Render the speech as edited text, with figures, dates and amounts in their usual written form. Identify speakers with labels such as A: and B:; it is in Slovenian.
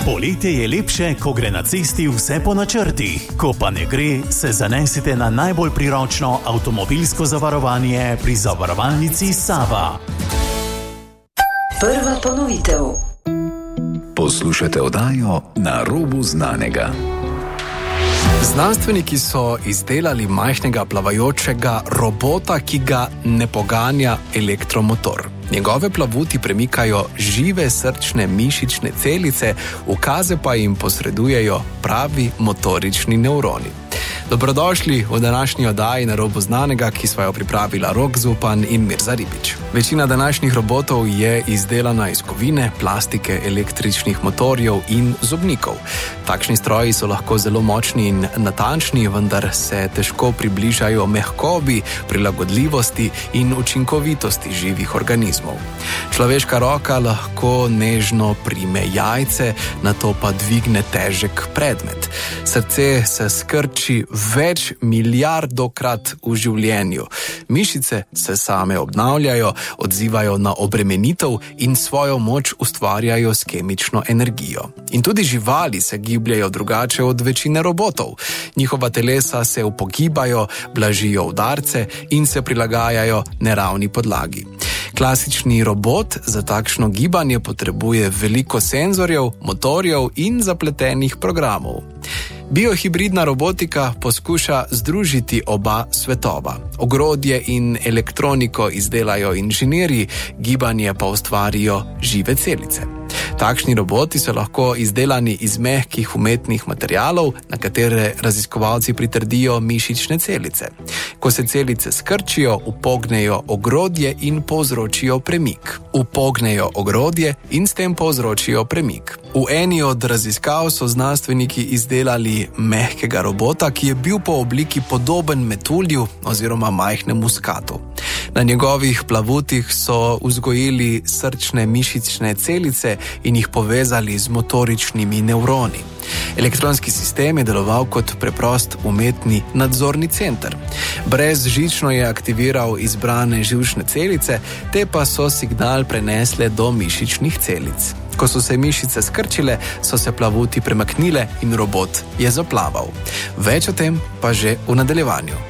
A: Poletje je lepše, ko gre na cesti vse po načrtih. Ko pa ne gre, se zanesite na najbolj priročno avtomobilsko zavarovanje pri zavarovalnici Sava.
B: Prva ponovitev.
C: Poslušate oddajo Na robu znanega.
D: Znanstveniki so izdelali majhnega plavajočega robota, ki ga ne poganja elektromotor. Njegove plavuti premikajo žive srčne mišične celice, ukaze pa jim posredujejo pravi motorični nevroni. Dobrodošli v današnji oddaji Na robu znanega, ki sva jo pripravila Rok Zupan in Mirza Ribič. Večina današnjih robotov je izdelana iz kovine, plastike, električnih motorjev in zobnikov. Takšni stroji so lahko zelo močni in natančni, vendar se težko približajo mehkobi, prilagodljivosti in učinkovitosti živih organizmov. Človeška roka lahko nežno prime jajce, nato pa dvigne težek predmet. Srce se skrči več milijardokrat v življenju. Mišice se same obnavljajo, odzivajo na obremenitev in svojo moč ustvarjajo s kemično energijo. In tudi živali se gibljajo drugače od večine robotov. Njihova telesa se upogibajo, blažijo udarce in se prilagajajo neravni podlagi. Klasični robot za takšno gibanje potrebuje veliko senzorjev, motorjev in zapletenih programov. Biohibridna robotika poskuša združiti oba svetova. Ogrodje in elektroniko izdelajo inženirji, gibanje pa ustvarijo žive celice. Takšni roboti so lahko izdelani iz mehkih umetnih materialov, na katere raziskovalci pritrdijo mišične celice. Ko se celice skrčijo, upognejo ogrodje in povzročijo premik. Upognejo ogrodje in s tem povzročijo premik. V eni od raziskav so znanstveniki izdelali mehkega robota, ki je bil po obliki podoben metulju oziroma majhnemu skatu. Na njegovih plavutih so vzgojili srčne mišične celice in jih povezali z motoričnimi nevroni. Elektronski sistem je deloval kot preprost umetni nadzorni center. Brezžično je aktiviral izbrane živčne celice, te pa so signal prenesle do mišičnih celic. Ko so se mišice skrčile, so se plavuti premaknile in robot je zaplaval. Več o tem pa že v nadaljevanju.